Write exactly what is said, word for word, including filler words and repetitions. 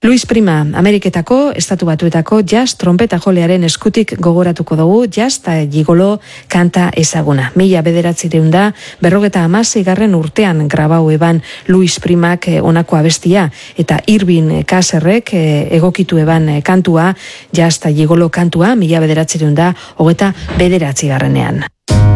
Luis Prima, Ameriketako, Estatu Batuetako jazz trompeta jolearen eskutik gogoratuko dugu jazz eta gigolo kanta ezaguna. Mila bederatzireun da, berrogeta hamaseigarren urtean grabau eban Luis Primak honako abestia eta Irving Caserrek egokitu eban kantua, jazz eta gigolo kantua, mila bederatzireun da, hogeta bederatzigarrenean.